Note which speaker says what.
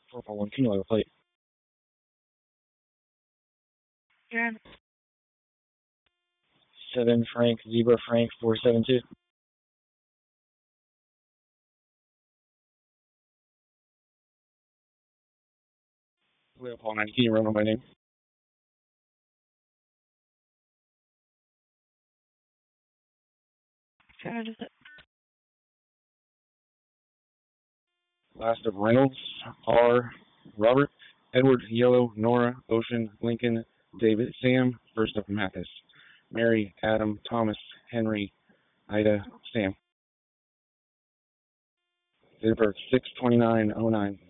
Speaker 1: 441 Kilo plate.
Speaker 2: Yeah.
Speaker 1: 7 Frank, Zebra Frank 472. Clear Paul 90, can you run on my name?
Speaker 2: What is it?
Speaker 1: Last of Reynolds, R. Robert, Edward, Yellow, Nora, Ocean, Lincoln, David, Sam. First of Mathis, Mary, Adam, Thomas, Henry, Ida, Sam. Date of birth 6/29/09.